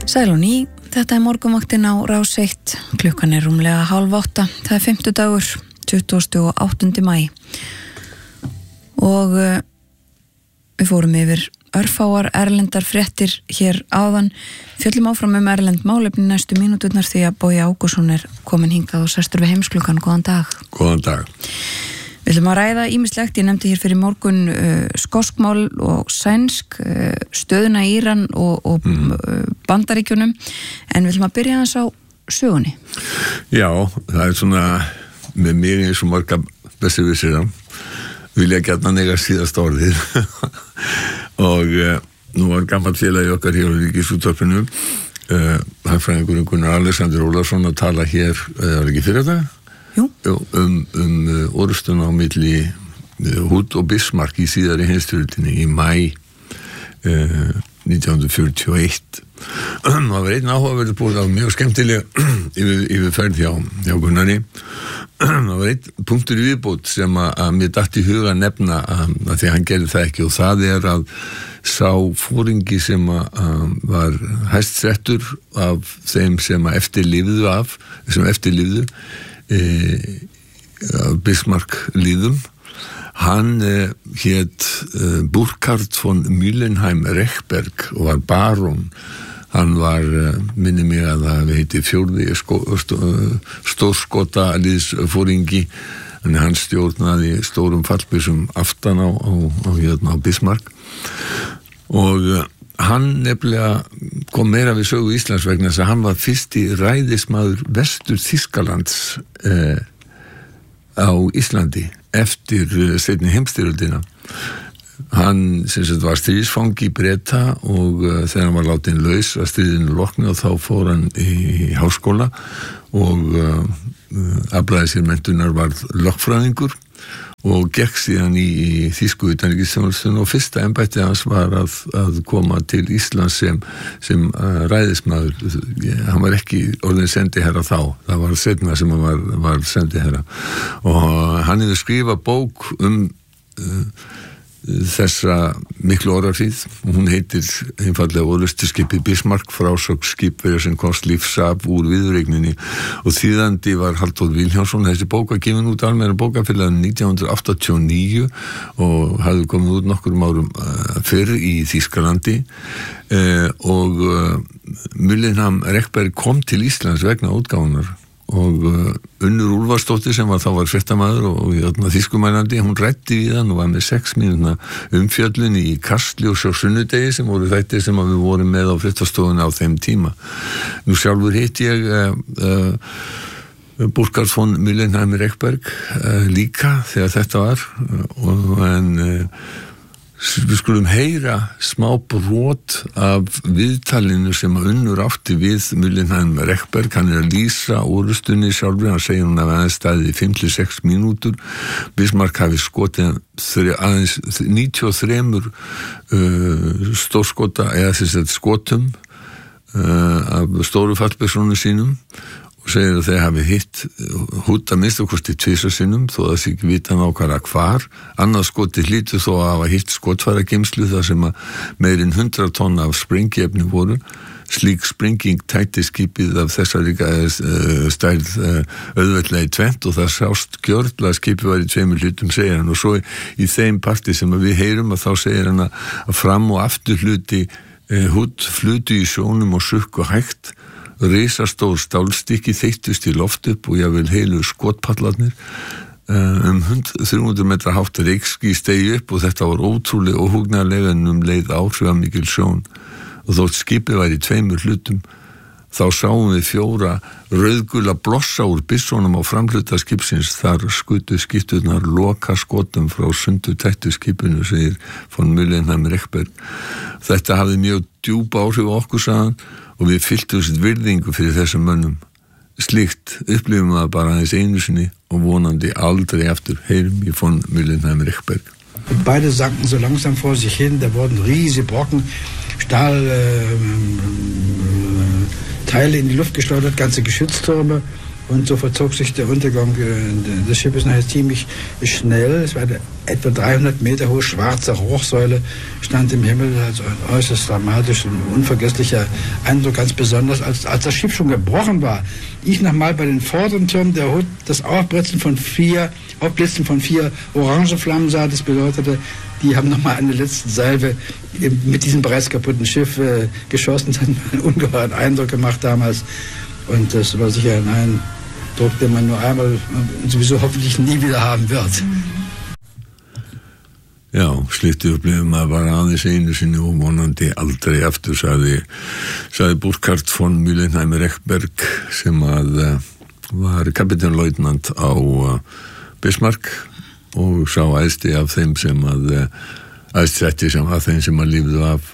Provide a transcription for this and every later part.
Sæl og ný, þetta morgunvaktin á Rás 1, klukkan rúmlega 7:30, það 50dagur, 28. maí og við fórum yfir örfáar erlendar fréttir hér áðan, fjöllum áfram erlend málefni næstu mínúturnar því að Bogi Ágússon komin hingað og sestur við heimsklukkan. Góðan dag. Góðan dag. Við ætlum að ræða ýmislegt, ég nefndi hér fyrir morgun skoskmál og sænsk, stöðuna í Íran og Bandaríkjunum, en við ætlum að byrja aðeins á sögunni. Já, það svona með mér eins og marga besserwissera vilja gjarnan eiga síðast orðið og nú var gammal félagi okkar hér á Ríkisútvarpinu, hagfræðingurinn Gunnar Alexander Ólafsson að tala hér, var ekki fyrir þetta? Jú. Orustuna á milli Hood og Bismarck í síðari heimsstyrjöldinni í maí 1941. Það var einn áhugaverður búið á mjög skemmtilega yfirferð hjá Gunnari. Það var einn punktur í viðbót sem að mér datt í huga að nefna að því að hann gerði það ekki, og það að sá fóringi sem var hæst settur af þeim sem eftirlifðu Bismarck líðum, hann hét Burkhard von Müllenheim-Rechberg og var barón. Hann var, minni mig að það heiti fjórði stórskota liðsfóringi, en hann stjórnaði stórum fallbyssum aftan á Bismarck, og hann nefnilega kom meira við sögu Íslands vegna þess að hann var fyrsti ræðismaður Vestur Þýskalands á Íslandi eftir seinni heimsstyrjöldina. Hann sem sagt var stríðsfangi í Breta og þegar hann var látin laus að stríðinu loknu, og þá fór hann í háskóla og aflaði sér menntunar, varð lögfræðingur og gekk síðan í þýsku utanríkisþjónustuna, og fyrsta embætti hans var að koma til Íslands sem ræðismaður. Hann var ekki orðinn sendiherra þá, það var seinna sem hann var sendiherra, og hann hefur skrifað bók þessa miklu orðarhríð, og hún heitir einfaldlega Orrustuskipið Bismarck, frásögn skipverja sem komst lífs af úr viðureigninni, og þýðandi var Halldór Vilhjálmsson. Þessi bók var gefin út almenna bókafélagið 1989 og hafði komið út nokkrum árum fyrr í Þýskalandi, og Müllenheim-Rechberg kom til Íslands vegna útgáfunar, og Unnur Úlfarsdóttir sem þá var fréttamaður og þýskumælandi, hún ræddi við hann og var með 6 mínútna umfjöllun í Kastljós á sunnudegi, sem voru þættir sem við vorum með á fréttastofunni á þeim tíma. Nú sjálfur hitt ég Burkhard von Müllenheim-Rechberg líka þegar þetta var, en við skulum heyra smá brot af viðtalinu sem Unnur átti við Müllenheim-Rechberg. Hann að lýsa orustunni sjálfur, hann segir hún að hann staðið í 5-6 mínútur. Bismarck hafi skotið aðeins 93 stórskota eða þess að skotum af stóru fallbyssum sínum, og segir að þeir hafi hitt Hood að minnsta kosti 2 sinnum, þó að það ekki vita nákvæmlega hvar. Annað skoti hlýtur þó að hafa hitt skotfærageymslu þar sem að meirinn 100 tonn af sprengiefni voru. Slík sprenging tætti skipið af þessari stærð auðveldlega í tvennt, og það sást gjörla að skipið var í 2 hlutum, segir hann. Og svo í þeim parti sem við heyrum að þá segir hann að fram og aftur hluti Hood flutu í sjónum og sukku hægt. Risastór stálstykki þeyttust í loft upp og jável heilu skotpallarnir. 300 metra hátt reykský steig upp, og þetta var ótrúlega óhugnarlega, en leið áhrifamikil sjón. Og þótt skipið var í 2 hlutum, þá sáum við 4 rauðgula blossa úr byssónum á framhluta skipsins. Þar skutu skipturnar loka skotum frá sundurtættu skipinu, segir von Müllenheim-Rechberg. Þetta hafði mjög djúp áhrif á okkur, sagðan, og við fylltumst virðingu fyrir þessum mönnum. Slíkt upplifum við bara aðeins einu sinni og vonandi aldrei aftur. Heyrum í von Müllenheim-Rechberg. Beide sanken so langsam vor sich hin, da wurden riesige Brocken Stahl Teile in die Luft geschleudert, ganze Geschütztürme, Und so verzog sich der Untergang des Schiffes nachher ziemlich schnell. Es war eine etwa 300 Meter hohe schwarze Rauchsäule, stand im Himmel, also ein äußerst dramatisch und unvergesslicher Eindruck, ganz besonders, als das Schiff schon gebrochen war. Ich nochmal bei den vorderen Türmen das Aufblitzen von 4 Orangeflammen sah, das bedeutete, die haben nochmal eine letzte Salve mit diesem bereits kaputten Schiff geschossen. Das hat einen ungeheuren Eindruck gemacht damals. Und das war sicher ein Eindruck, den man nur einmal und sowieso hoffentlich nie wieder haben wird. Já, slíktu upplifum maður bara aðeins einu sinni og vonandi aldrei aftur, sagði Burkhard von Müllenheim-Rechberg sem var kapitænlautnant á Bismarck og sá æðsti af þeim sem æðstsetti sem af þeim sem lífðu af.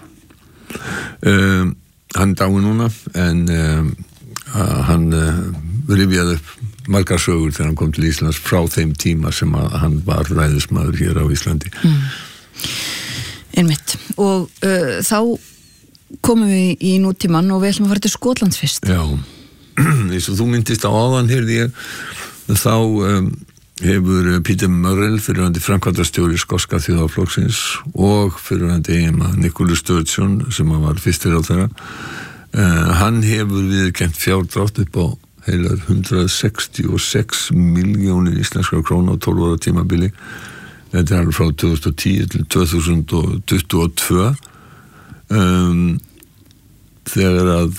Hann dáið núna en hann rifjaði upp margar sögur þegar hann kom til Íslands frá þeim tíma sem hann var ræðismaður hér á Íslandi. Einmitt. Og þá komum við í nútímann og við ætlum að fara til Skotlands fyrst. Já, eins og þú myndist á áðan heyrði ég, þá hefur Peter Murrell, fyrrverandi framkvæmdastjóri skoska þjóðarflokksins og fyrrverandi eiginmaður Nicola Sturgeon sem var fyrstur á þeirra, hann hefur viðurkennt fjárdrátt upp á heilar 166 milljónir íslenskra króna á 12 ára tímabili. Þetta er frá 2010 til 2022 þegar að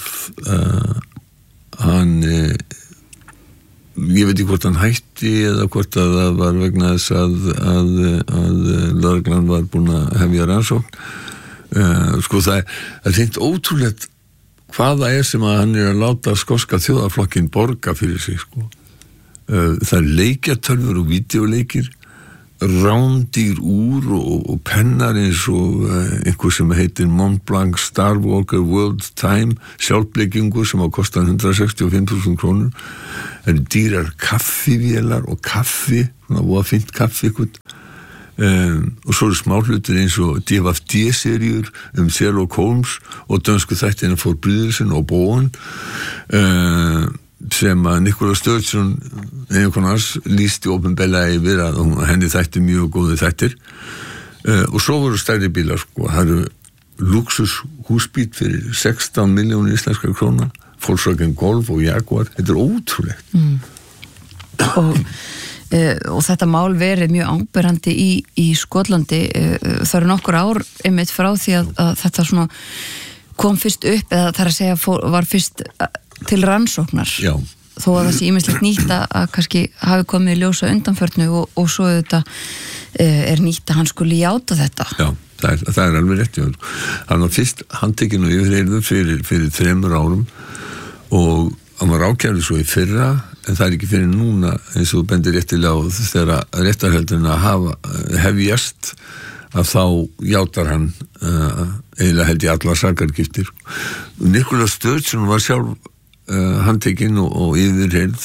hann ég veit ekki hvort hann hætti eða hvort að það var vegna þess að lögreglan var búin að hefja rannsókn. Sko það er hreint ótrúlegt hvað það sem að hann að láta skoska þjóðarflokkin borga fyrir sig, sko. Það er leikjatölfur og vídeoleikir, rándýr úr og pennar eins og einhver sem heitir Mont Blanc Star Walker World Time sjálfbleikingur sem á kostar 165.000 krónur. Það eru dýrar kaffivélar og kaffi, svona voða fínt kaffi eitthvað. Og svo eru smáhlutir eins og DFD-seríur Sherlock Holmes og dönsku þættina Forbrydelsen og Bogen sem að Nicola Sturgeon einhvernars lýsti opinberlega yfir að henni þætti mjög góði þættir. Og svo voru stærri bílar, sko. Það eru luxushúsbíl fyrir 16 milljónir íslenskra króna, Volkswagen Golf og Jaguar. Þetta er ótrúlegt. Og þetta mál verið mjög áberandi í Skotlandi. Það eru nokkur ár einmitt frá því að þetta svona kom fyrst upp, eða það að segja var fyrst til rannsóknar. Já. Þó að það sé ýmislegt nýtt að kannski hafi komið í ljósa undanförnu og svo þetta nýtt að hann skuli játa þetta. Já, það er alveg rétt. Hann var fyrst handtekinn og yfirheyrður fyrir 3 árum og hann var ákærður svo í fyrra, en það er ekki fyrir núna, eins og bendir réttilega á þegar réttarhöldin að hefjast, að þá játar hann eiginlega held ég allar sakargiftir. Nicola Sturgeon var sjálf handtekinn og yfirheyrð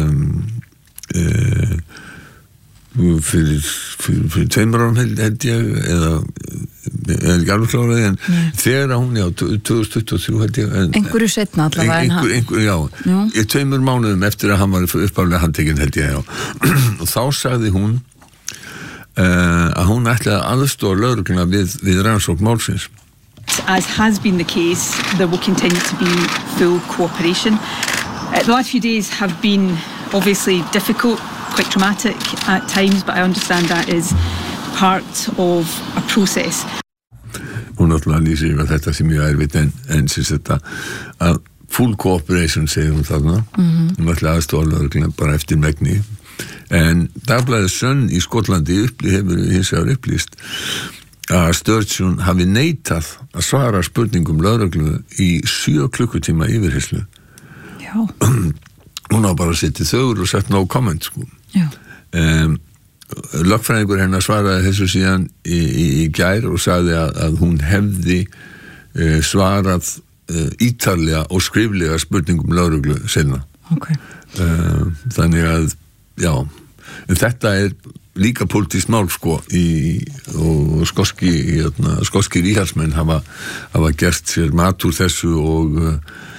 fyrir 2 árum held ég, eða ekki alveg kláraði, en þegar hún, 2023 held ég, einhverju seinna allavega já, 2 mánuðum eftir að hann var uppáflega handtekinn held ég, já. Og þá sagði hún að hún ætlaði að aðstoða lögregluna við rannsókn málsins. As has been the case, there will continue to be full cooperation. The last few days have been obviously difficult, quite traumatic at times, but I understand that is part of a process. Hún náttúrulega lýsir að þetta sé mjög erfitt en syns þetta að full cooperation segir hún þarna. Hún ætlaði aðstoða lögregluna bara eftir megni. En Dagblaðið Sun í Skotlandi hefur hins vegar upplýst að Sturgeon hafi neitað að svara spurningum lögreglu í 7 klukkutíma yfirheyrslu. Já. Hún á bara sittið þögur og sett no comment, sko. Já. Lögfræðingur hennar svaraði þessu síðan í gær og sagði að hún hefði svarað ítarlega og skriflega spurningum lögreglu sinna. Okay. Þannig að, já, en þetta er líka pólitískt mál, sko, og skoskir íhaldsmenn hafa gert sér mat úr þessu og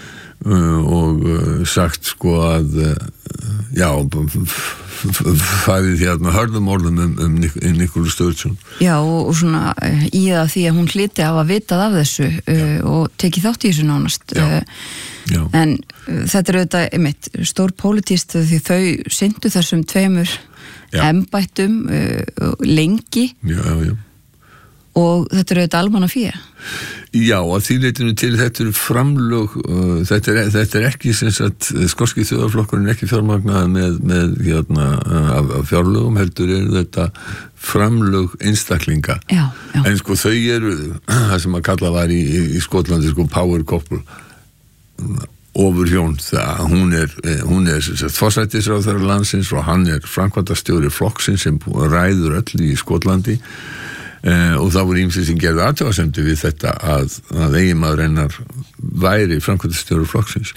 og sagt sko að já, farið hérna hörðum orðum Nicola Sturgeon. Já, og svona í það því að hún hlyti hafa vitað af þessu og tekið þátt í þessu nánast. Já. En þetta auðvitað einmitt stór pólitíst því þau syndu þessum tveimur embættum lengi. Já. Og þetta auðvitað almannafé. Já, að því leitinu til þetta framlög, þetta ekki sem sagt, skoski þjóðarflokkurinn ekki fjármagnaði með hérna af fjárlögum, heldur þetta framlög einstaklinga. Já. En sko þau það sem að kalla var í Skotlandi sko power couple, ofurhjón, hún er forsætisráðherra landsins og hann framkvæmdastjóri flokksins sem ræður öll í Skotlandi. Og það voru ýmsir sem gerðu athugasemdir við þetta að eiginmaður hennar væri framkvæmdastjóri flokksins.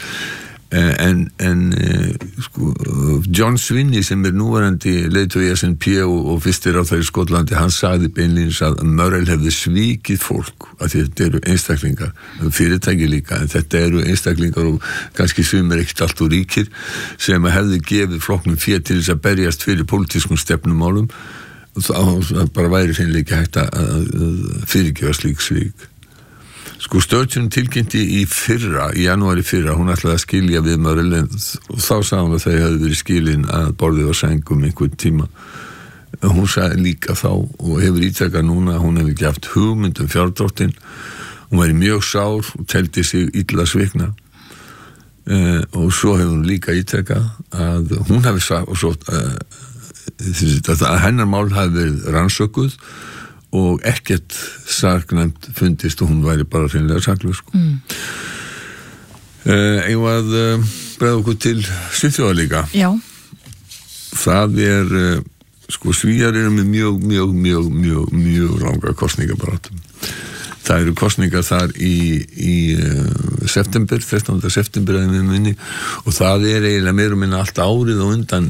Sko, John Swinney sem núverandi leiðtogi SNP og fyrstir á þær í Skotlandi, hann sagði beinlínis að Murrell hefði svikið fólk, að þetta eru einstaklingar, fyrirtæki líka, en þetta eru einstaklingar og kannski sumir ekkert allt úr ríkir sem hefði gefið flokknum fé til þess að berjast fyrir pólitískum stefnumálum. Það bara væri hreinlega hægt að fyrirgefa slík svik. Sko Sturgeon tilkynnti í janúar í fyrra, hún ætlaði að skilja við Murrell og þá sagði hún að þau hefði verið skilin að borðið á sængum einhvern tíma. Hún sagði líka þá og hefur ítrekað núna, hún hefur ekki haft hugmynd fjárdráttinn, hún væri mjög sár og teldi sig illa svikna. Og svo hefur hún líka ítrekað að hún hefði sagt að hennar mál hafi verið rannsökuð og ekkert saknæmt fundist og hún væri bara hreinlega saklaus sko. Eigum að bregða okkur til Svíþjóðar líka. Já. Það sko Svíar eru með mjög langa kosningabaráttu. Það eru kosningar þar í september, 13. september að með minni og það eiginlega meira og minna allt árið og undan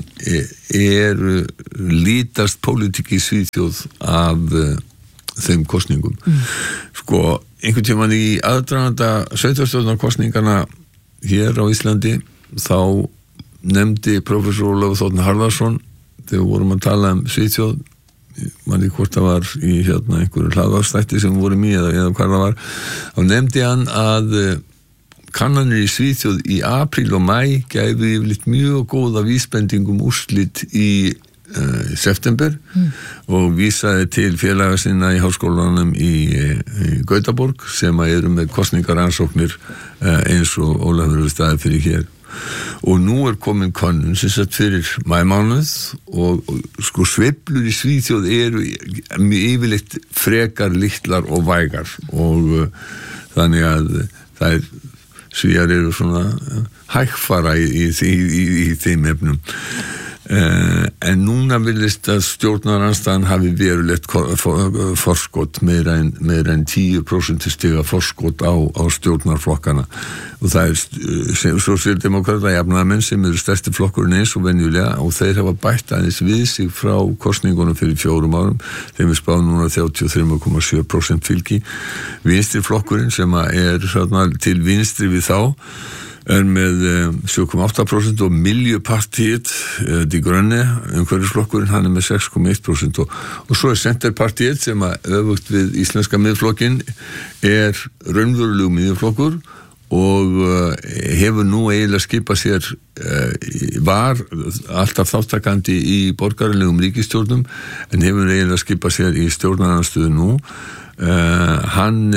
lítast pólitík í Svíþjóð af þeim kosningum. Sko, einhvern tímann í aðdraganda sveitarstjórnarkosningana hér á Íslandi þá nefndi professor Ólafur Þ. Harðarson þegar vorum að tala Svíþjóð, manni hvort það var í einhverju hlaðvarpsþætti sem voru eða hvað það var, þá nefndi hann að kannanir í Svíþjóð í apríl og maí gæfu yfirleitt mjög góða vísbendingum úrslit í september og vísaði til félaga sinna í háskólanum í Gautaborg sem eru með kosningaransóknir eins og Ólafur hefur staðið fyrir hér. Og nú komin könnun sem sagt fyrir maímánuð og sko sveiflur í Svíþjóð eru yfirleitt frekar litlar og vægar og þannig að það Svíar eru svona hægfara í þeim efnum. En núna virðist að stjórnarandstaðan hafi verulegt forskot meira en 10% stiga forskot á stjórnarflokkana og það sósíaldemókrata jafnaðarmenn sem eru stærsti flokkurinn eins og venjulega og þeir hafa bætt aðeins við sig frá kosningunum fyrir 4 árum, þeim spáð núna 33,7% fylgi. Vinstri flokkurinn sem til vinstri við þá með 7,8% og Miljöpartiet, Die Grønne, umhverfisflokkurinn, hann með 6,1% og svo Centerpartiet sem öfugt við íslenska miðflokkinn raunverulegu miðflokkur og hefur nú eiginlega skipað sér, var alltaf þáttakandi í borgaralegum ríkisstjórnum en hefur eiginlega skipað sér í stjórnarandstöðu nú. Hann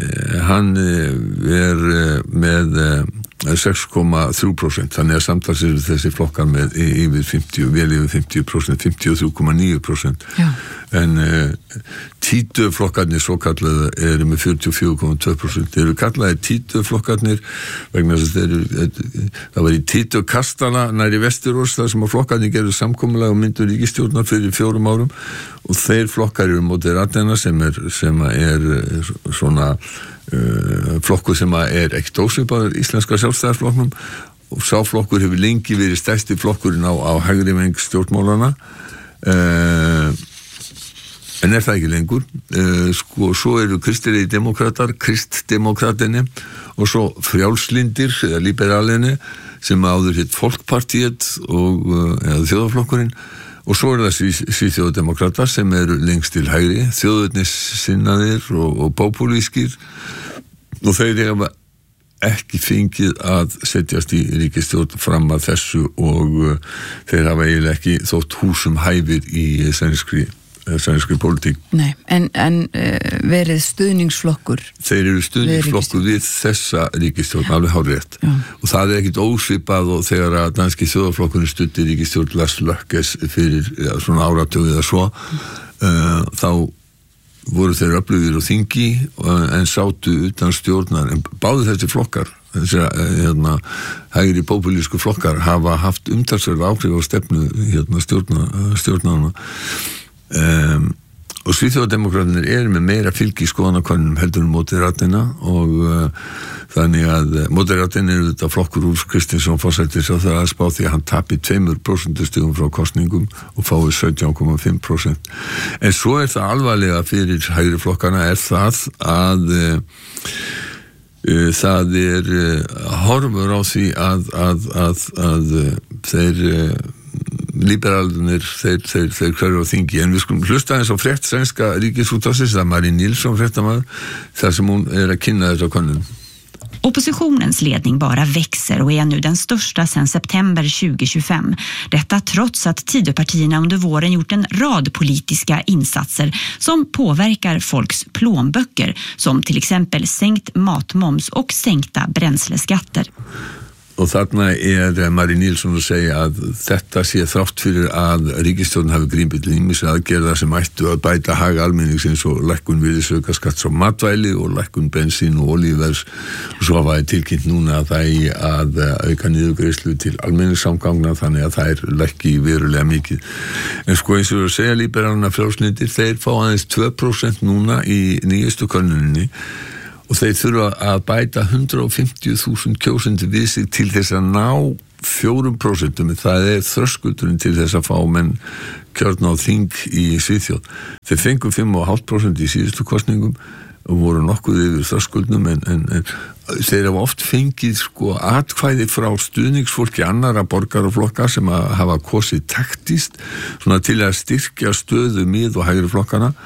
með 6,3%, þannig að samtals eru þessi flokkar með yfir 50, vel yfir 50%, 53,9%. En títu-flokkarnir svo kallaði eru með 44,2%. Eru kallaði títu-flokkarnir vegna þess að það var í títu-kastala nær í Vesturórs þar sem að flokkarnir gerðu samkomulag og myndu ríkisstjórnar fyrir 4 árum og þeir flokkar eru Moderaterna sem svona flokkur sem ekkert ósvipaður íslenska sjálfstæðisflokknum og sá flokkur hefur lengi verið stærsti flokkurinn á hægri veng stjórnmálana en það ekki lengur. Sko, svo eru kristilegi demokratar, kristdemokratinni og svo frjálslindir eða liberalinni sem áður hitt Folkpartiet og eða þjóðarflokkurinn og svo það Svíþjóðdemokratar sem eru lengst til hægri, þjóðurnissinnaðir og populískir og þeir hafa ekki fengið að setjast í ríkisstjórn fram að þessu og þeir hafa eiginlega ekki þótt húsum hæfir í sænskri politík. Nei, en verið stuðningsflokkur? Þeir eru stuðningsflokkur við þessa ríkisstjórn, alveg hárrétt. Og það ekkit ósvipað og þegar að danski þjóðarflokkurinn studdi ríkisstjórn Lars Løkkes fyrir svona áratug eða svo, þá voru þeir öflugir og þingi en sátu utan stjórnar en báðu þessi flokkar þessi hægri populísku flokkar hafa haft umtalsverð áhrif á stefnu stjórnarna og Svíþjóðdemokratarnir eru með meira fylgi í skoðanakönnunum heldur moderatina og þannig að moderatin eru þetta flokkur Úlfs Kristinsson forsætis og það spá því að hann tapi 2% stigum frá kosningum og fái 17,5%. En svo það alvarlega fyrir hægri flokkana það að það horfur á því að þeir liberalunir þeir hverju á þingi en við skulum hlusta eins á frétt sænska ríkisútvarpsins það Marie Nilsson fréttamaður þar sem hún að kynna þessa könnun. Oppositionens ledning bara växer och är nu den största sedan september 2025. Detta trots att Tidöpartierna under våren gjort en rad politiska insatser som påverkar folks plånböcker som till exempel sänkt matmoms och sänkta bränsleskatter. Og þarna Marie Nilsson að segja að þetta sé þrátt fyrir að ríkisstjórn hafi grípið til ýmissa aðgerða sem ættu að bæta hag almenningsins og lækkun virðisaukaskatts á matvæli og lækkun bensín og olíuverðs og svo hafa tilkynnt núna að það eigi að auka niðurgreiðslu til almenningssamgangna þannig að það lækki verulega mikið. En sko eins og að segja líberalna frjálslindir, þeir fá aðeins 2% núna í nýjustu könnuninni og þeir þurfa að bæta 150.000 kjósendur við sig til þess að ná 4%, það þröskuldurinn til þess að fá menn kjörna á þing í Svíþjóð. Þeir fengu 5,5% í síðustu kosningum og voru nokkuð yfir þröskuldnum en þeir hafa oft fengið sko atkvæði frá stuðningsfólki annara borgaraflokka sem að hafa kosið taktist svona til að styrkja stöðu mið- og hægri flokkana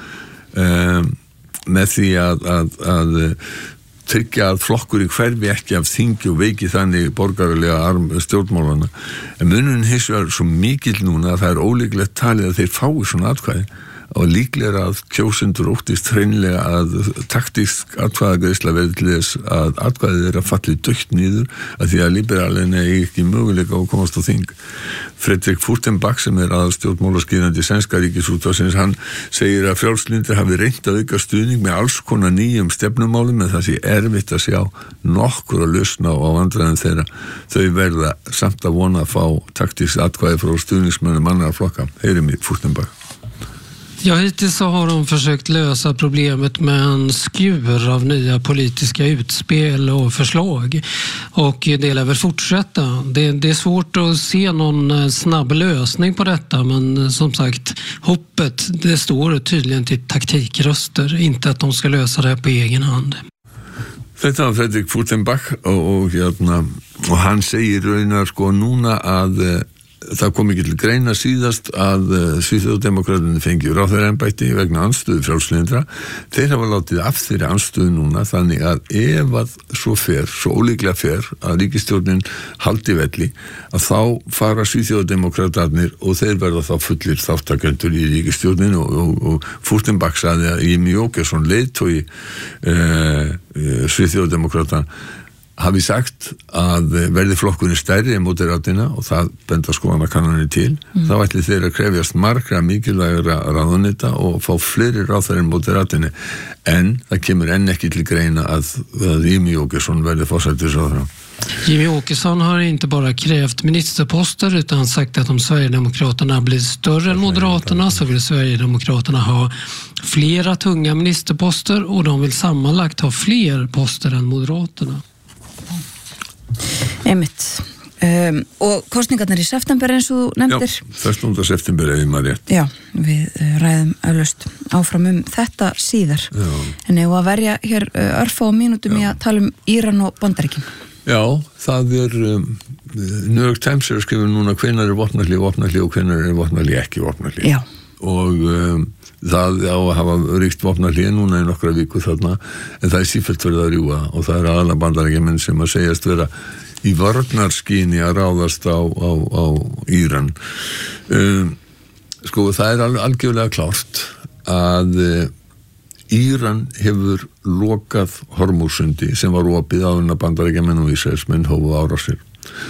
með því að tryggja að flokkur í hverfi ekki af þingi og veiki þannig borgaralega arm stjórnmálana. En munurinn hins vegar svo mikill núna að það ólíklegt talið að þeir fái svona atkvæði og líklega að kjósendur óttist hreinlega að taktísk atkvæðagreiðsla verði til þess að atkvæðið þeirra falli dögt niður að því að liberalina ekki möguleika að komast á þing. Fredrik Furtenbach sem aðalstjórnmálaskýrandi sænska ríkisútvarpsins, hann segir að frjálslindir hafi reynt að auka stuðning með alls konar nýjum stefnumálum en það sé erfitt að sjá nokkur að lausna á vandræðum þeirra. Þau verða samt að vona að fá taktísk atkvæði frá stuðningsmönnum annara flokka. Heyri mig Furtenbach. Ja, hittills så har de försökt lösa problemet med en skur av nya politiska utspel och förslag. Och det lär väl fortsätta. Det är svårt att se någon snabb lösning på detta. Men som sagt, hoppet det står tydligen till taktikröster. Inte att de ska lösa det här på egen hand. Þetta var Fredrik Furtenbach og hann segir raunar sko núna að það kom ekki til greina síðast að Svíþjóðdemokratarnir fengi ráðherraembætti vegna andstöðu frjálslynda. Þeir hafa látið af þeirri andstöðu núna þannig að ef að svo ólíklega fer að ríkisstjórnin haldi velli að þá fara Svíþjóðdemokratarnir og þeir verða þá fullir þáttakendur í ríkisstjórnin og Furtenbach sagði að Jimmie Åkesson leiðtogi Svíþjóðdemokratarna hafi sagt að verði flokkurinn stærri en moderatina og það benda skoðanakannanir til, þá ætli þeir að krefjast margra mikilvægra ráðuneyta og fá fleiri ráðherrar en moderatinni en það kemur enn ekki till greina att Jimmie Åkesson verði forsætisráðherra. Jimmie Åkesson har inte bara krävt ministerposter utan sagt att om Sverigedemokraterna blir större än Moderaterna så vill Sverigedemokraterna ha flera tunga ministerposter och de vill sammanlagt ha fler poster än Moderaterna. Einmitt. Og kosningarnar í september eins og þú nefndir. Já, 13. september ef ég maður rétt. Já, við ræðum eflaust áfram þetta síðar. Já. En ef að verja hér örfá mínútum í að tala Íran og Bandaríkin. Já, það New York Times að skrifa núna hvenær vopnahlé og hvenær vopnahlé ekki vopnahlé. Já. Og það á að hafa ríkt vopnahlé núna í nokkra viku þarna, en það sífellt verið að rjúga og það aðalega Bandaríkjamenn sem að segjast vera í varnarskyni að ráðast á Íran. Sko, það algjörlega klárt að Íran hefur lokað Hormúsundi sem var opið áður en að Bandaríkjamenn og Ísraelsmenn hófu árásir.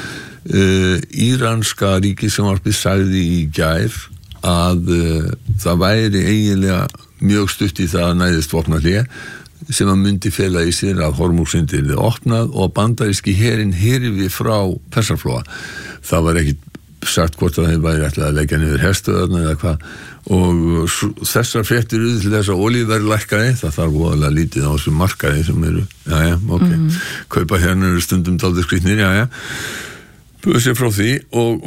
Íranska ríkissjónvarpið sagði í gær að það væri eiginlega mjög stutt í það að næðist vopnahlé sem að myndi fela í sér að Hormúsundi yrði opnað og bandaríski herinn hyrfi frá Persaflóa. Það var ekki sagt hvort að þeir væri ætlað að leggja niður herstöðarna eða hvað, og þessar fréttir til þess að olíuverð lækkaði, það þarf voðalega lítið á þessum markaði sem eru, kaupa hérna eru stundum dálítið skrýtnir, búið sér frá því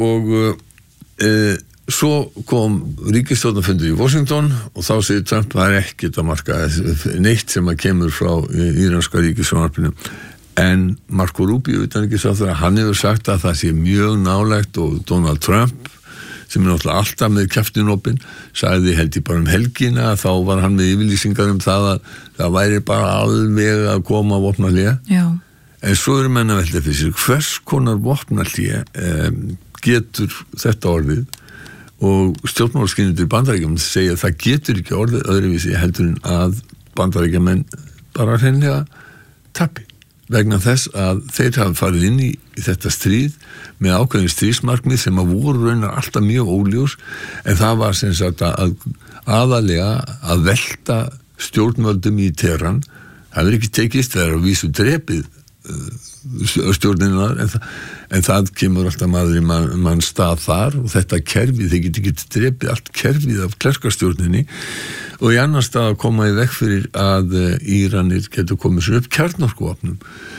og svo kom ríkisstjórnarfundur í Washington og þá segir Trump það ekkert að marka neitt sem að kemur frá íranska ríkissjónvarpinu. En Marco Rubio, utanríkisráðherra, hann hefur sagt að það sé mjög nálægt og Donald Trump, sem náttúrulega alltaf með kjaftin opinn, sagði held ég bara helgina að þá var hann með yfirlýsingar það að það væri bara alveg að koma vopnahlé. Já. En svo eru menn að velta fyrir sér, hvers konar vopnahlé getur þetta orðið? Og stjórnmálaskynjendur í Bandaríkjamenn segja að það getur ekki orðið öðruvísi heldur en að Bandaríkjamenn bara hreinlega tapi vegna þess að þeir hafa farið inn í þetta stríð með ákveðin stríðsmarkmið sem að voru raunar alltaf mjög óljós, en það var sem sagt að aðalega að velta stjórnvöldum í Teheran. Það hefur ekki tekist, það að vísu drepið stjórninar, en það kemur alltaf maður í mann stað þar og þetta kerfið, þeir geti drepið allt kerfið af klerkastjórninni og í annar stað að koma í veg fyrir að Íranir getur komið sér upp kjarnorkuvopnum.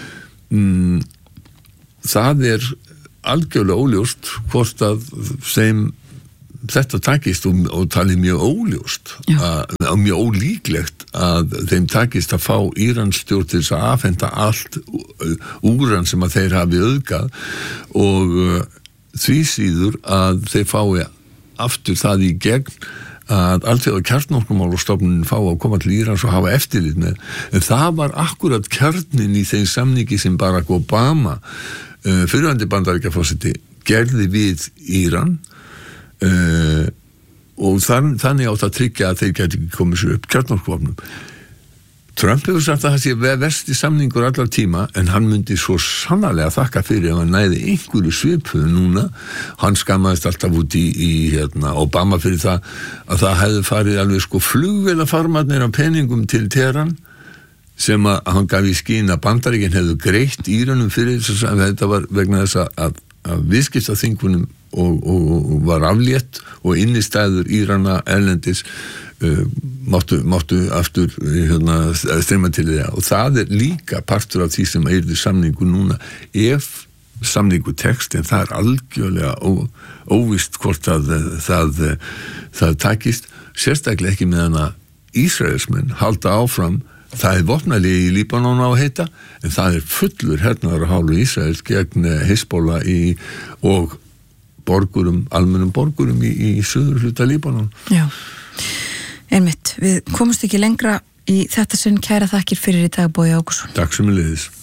Það algjörlega óljóst hvort að þeim þetta takist og talið mjög óljóst og mjög ólíklegt að þeim takist að fá Íransstjórn til þess að afhenda allt úran sem að þeir hafi auðgað og því síður að þeir fái aftur það í gegn að alþjóða kjarnorkumálastofnunin fá að koma til Írans og hafa eftirlit með, en það var akkurat kjarnin í þeim samningi sem Barack Obama fyrrverandi Bandaríkjaforseti gerði við Íran og þannig átt að tryggja að þeir geti ekki komið sér upp kjarnorkuvopnum. Trump hefur sagt að það sé versti samningur allar tíma, en hann myndi svo sannarlega þakka fyrir ef hann næði einhverju svipuðu núna. Hann skammaðist alltaf út í Obama fyrir það að það hefði farið alveg flugvélafarmarnir af peningum til Teheran sem að hann gaf í skyn að Bandaríkin hefðu greitt Íranum fyrir þess að þetta var vegna þess að viðskiptaþvingunum og var aflétt og innistæður Írana erlendis máttu aftur streyma til því og það líka partur af því sem yrði samningu núna ef samningu tekst, en það algjörlega óvíst hvort að það takist, sérstaklega ekki með hana Ísraelsmenn halda áfram. Það vopnahlé í Líbanon á að heita, en það fullur hernaðar að hálfu Ísraels gegn Hezbollah og almennum borgurum í suður hluta Líbanon. Já, einmitt. Við komumst ekki lengra í þetta sinn. Kæra þakkir fyrir í dag, Bogi Ágússon. Takk sömuleiðis.